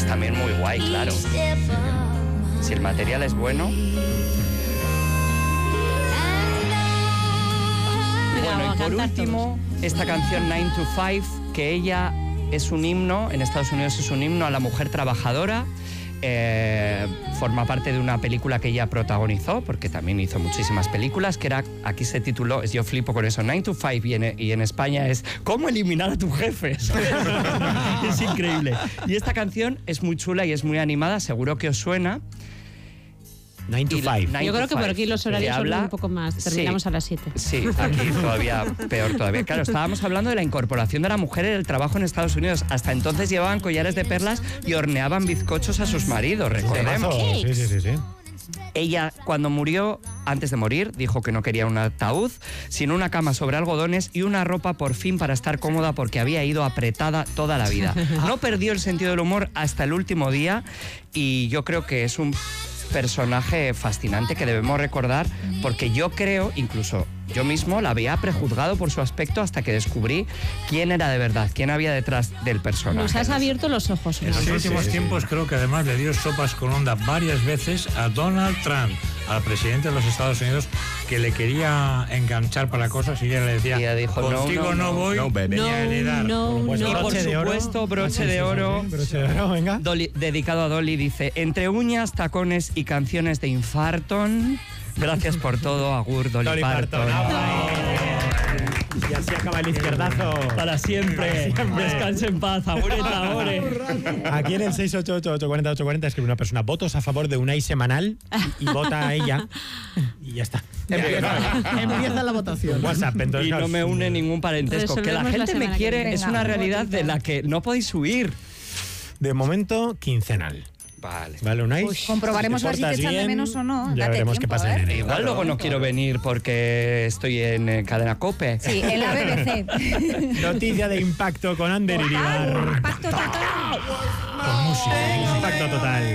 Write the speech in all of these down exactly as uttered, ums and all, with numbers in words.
también muy guay, claro. Si el material es bueno. Bueno, y por último, esta canción nine to five, que ella es un himno, en Estados Unidos es un himno a la mujer trabajadora. Eh, forma parte de una película que ella protagonizó, porque también hizo muchísimas películas, que era, aquí se tituló, yo flipo con eso, nine to five, y en, y en España es ¿Cómo eliminar a tu jefe? Es increíble. Y esta canción es muy chula y es muy animada, seguro que os suena. nine to five. Yo creo que por aquí los horarios habla, son un poco más. Terminamos sí, a las siete. Sí, aquí todavía peor todavía. Claro, estábamos hablando de la incorporación de la mujer en el trabajo en Estados Unidos. Hasta entonces llevaban collares de perlas y horneaban bizcochos a sus maridos, recordemos. Sí, sí, sí, sí. Ella, cuando murió, antes de morir, dijo que no quería un ataúd, sino una cama sobre algodones y una ropa por fin para estar cómoda, porque había ido apretada toda la vida. No perdió el sentido del humor hasta el último día, y yo creo que es un personaje fascinante que debemos recordar, porque yo creo, incluso yo mismo la había prejuzgado por su aspecto hasta que descubrí quién era de verdad, quién había detrás del personaje. Nos has abierto los ojos. En los sí, últimos sí, sí, tiempos sí. creo que además le dio sopas con onda varias veces a Donald Trump, al presidente de los Estados Unidos, que le quería enganchar para cosas y ella le decía, y ella dijo, contigo no, no, no voy, no, ni no, a heredar. no, Pues Y no. por broche de oro. supuesto, broche Ah, sí, de sí, oro, sí, sí, broche de oro, venga. Dolly, dedicado a Dolly, dice, entre uñas, tacones y canciones de infarton, gracias por todo, agur, Dolly, Dolly Parton. Parton. Y así acaba el izquierdazo. Para siempre. siempre. Descanse en paz, agur et amore. Aquí en el seis ocho ocho, ocho cuatro cero, ocho cuatro cero escribe una persona: votos a favor de Unai semanal, y, y vota a ella y ya está. Empieza la votación. WhatsApp, entonces, Y no claro, me une ningún parentesco. Que la Resolvemos la gente me semana que quiere viene. es una realidad de la que no podéis huir. De momento, quincenal. Vale. ¿Vale, Unai? Comprobaremos a ver si te echan de menos o no. Ya Date veremos tiempo, qué pasa a ver. en enero. Igual luego no quiero venir porque estoy en eh, Cadena COPE. Sí, en la B B C. Noticia de impacto con Ander Iribar. Impacto total. Con música. Impacto total.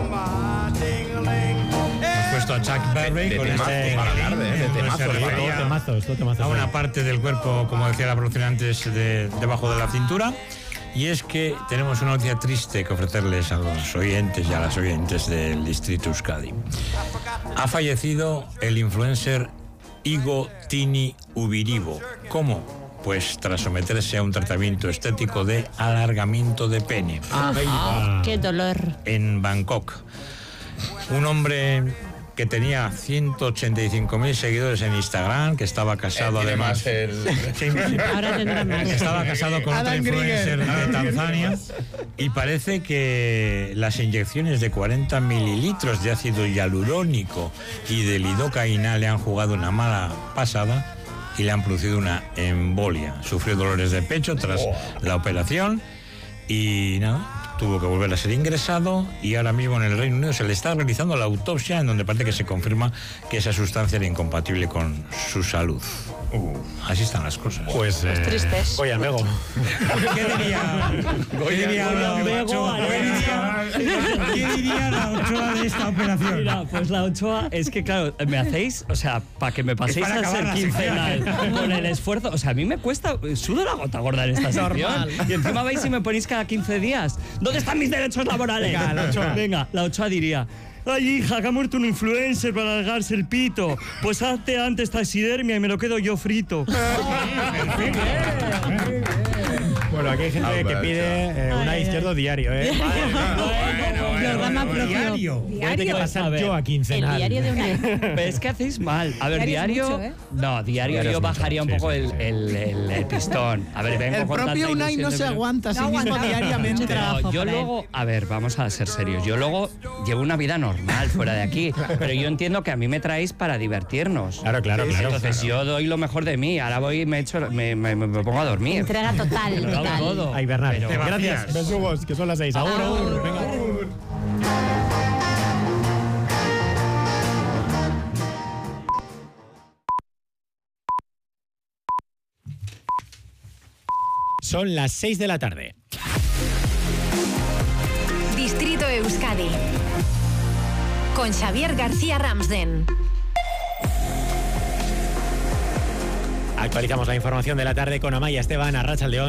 Hemos puesto a Chuck Berry de con temazos este para hablar, de- de donde se temazos, refería Todo temazos, todo temazos. a una parte del cuerpo, como decía la producción antes, de, debajo de la cintura. Y es que tenemos una noticia triste que ofrecerles a los oyentes y a las oyentes del Distrito Euskadi. Ha fallecido el influencer Igo Tini Ubiribo. ¿Cómo? Pues tras someterse a un tratamiento estético de alargamiento de pene Ah, qué dolor. en Bangkok. Un hombre que tenía ciento ochenta y cinco mil seguidores en Instagram, que estaba casado Tiene además... más el... Ahora tendrá más. Estaba casado con otra Alan influencer Grieger. de Tanzania, y parece que las inyecciones de cuarenta mililitros de ácido hialurónico y de lidocaína le han jugado una mala pasada y le han producido una embolia. Sufrió dolores de pecho tras la operación y nada, tuvo que volver a ser ingresado, y ahora mismo en el Reino Unido se le está realizando la autopsia, en donde parece que se confirma que esa sustancia era incompatible con su salud. Uh, así están las cosas. Pues, eh, tristes. voy al Mego. ¿Qué diría? ¿Qué diría la Ochoa? ¿Qué diría- ¿Qué diría la Ochoa de esta operación? Mira, pues la Ochoa es que, claro, me hacéis, o sea, para que me paséis para a acabar ser la quincenal con el esfuerzo, o sea, a mí me cuesta, sudo la gota gorda en esta sección. Y encima vais y me ponéis cada quince días. ¿Dónde están mis derechos laborales? Venga, la Ochoa. Venga, la Ochoa diría: ay, hija, que ha muerto un influencer para alargarse el pito. Pues hazte antes taxidermia y me lo quedo yo frito. Bueno, aquí hay gente Albert, que pide eh, un Ay, izquierdo diario, ¿eh? Programa propio. Diario. Voy a tener que A pasar ver, yo a El quincenal. diario de una. Pero es que hacéis mal. A ver, Diario es diario. mucho, ¿eh? No, diario, Diario yo es mucho, bajaría un sí, poco sí, el, sí. el, el- el pistón. A ver, vengo El con propio tanta Unai ilusión no de se ver- aguanta a sí No mismo aguanta. diariamente. Mucho trabajo No, yo para él. luego, a ver, vamos a ser serios. Yo luego llevo una vida normal fuera de aquí, pero yo entiendo que a mí me traéis para divertirnos. Claro, claro, claro. Entonces claro. yo doy lo mejor de mí. Ahora voy y me echo, me, me- me pongo a dormir. Entrega total, Lo hago total. todo. Ay, Bernal. Pero- Te Gracias. vacías. Besugos, que son las seis. Agur, agur. Venga, agur. Son las seis de la tarde. Distrito Euskadi con Xavier García Ramsden. Actualizamos la información de la tarde con Amaya Esteban, Arratsaldeon.